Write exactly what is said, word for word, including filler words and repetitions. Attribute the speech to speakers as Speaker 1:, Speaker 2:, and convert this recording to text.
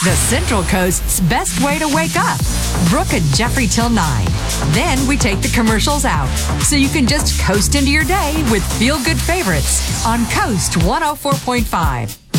Speaker 1: the Central Coast's best way to wake up. Brooke and Jeffrey till nine. Then we take the commercials out, so you can just coast into your day with feel-good favorites on Coast one oh four point five.